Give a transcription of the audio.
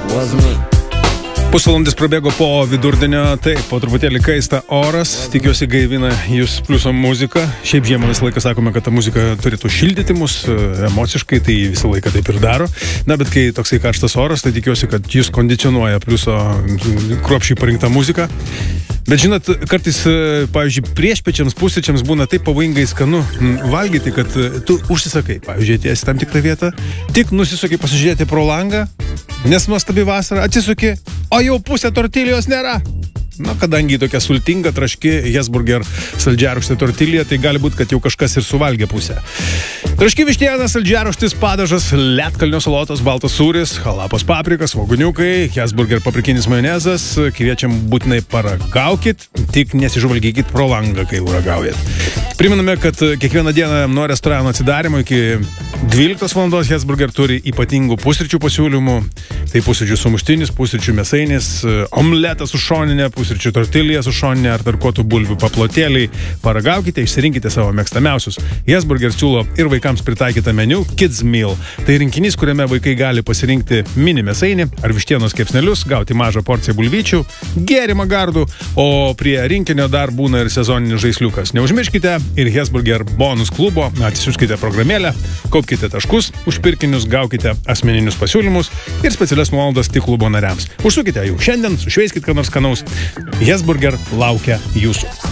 was me. Pusvalandis prabėgo po vidurdienio, taip, po truputėlį kaista oras, tikiuosi gaivina jūs pliuso muzika. Šiaip žiemą visą laiką sakome, kad ta muzika turėtų šildyti mus emociškai, tai visą laiką taip ir daro. Na, bet kai toksai karštas oras, tai tikiuosi, kad jūs kondicionuoja pliuso kruopščiai parinktą muziką. Bet žinot, kartais, pavyzdžiui, priešpečiams, pusryčiams būna taip pavojingai skanu valgyti, kad tu užsisakai, pavyzdžiui, atėjęs tam tikrą vietą, tik nusisakai pasižiūrėti pro langą, nes nuostabi vasara, atsisuki, o jau pusė tortilijos nėra. Na, kadangi tokia sultinga, traški Hesburger saldžiarūgštė tortilija, tai gali būti, kad jau kažkas ir suvalgė pusę. Traški vištiena, saldžiarūgštis padažas, ledkalnio salotos, baltas sūris, halapos paprikas, svoguniukai, Hesburger paprikinis majonezas. Kviečiam būtinai paragaukit, tik nesižvalgykit pro langą, kai ragaujat. Priminame, kad kiekvieną dieną nuo restorano atsidarimo iki 12 valandos Hesburger turi ypatingų pusryčių pasiūlymų. Tai pusryčių sumuštinis, pusryčių mėsainis, omletas su šoninė, pusryčių tortilija su šoninė ar tarkuotų bulvių paplotėliai. Paragaukite, išsirinkite savo mėgstamiausius. Hesburger siūlo ir vaikams pritaikytą meniu Kids Meal. Tai rinkinys, kuriame vaikai gali pasirinkti mini mėsainį ar vištienos kepsnelius, gauti mažą porciją bulvyčių, gėrimą gardų, o prie rinkinio dar būna ir sezoninis žaisliukas. Neužmirškite ir Hesburger bonus klubo, atsisiųskite programėlę, kaupkite taškus, už pirkinius gaukite asmeninius pasiūlymus ir specialias nuolaidas tik klubo nariams. Užsukite jau šiandien, sušveiskit ką nors skanaus. Hesburger laukia jūsų.